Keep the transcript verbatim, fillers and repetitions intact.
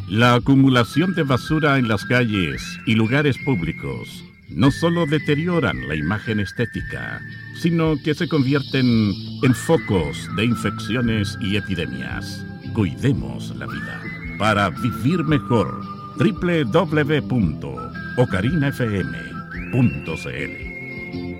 La acumulación de basura en las calles y lugares públicos no solo deterioran la imagen estética, sino que se convierten en focos de infecciones y epidemias. Cuidemos la vida para vivir mejor. doble u doble u doble u punto ocarina f m punto c l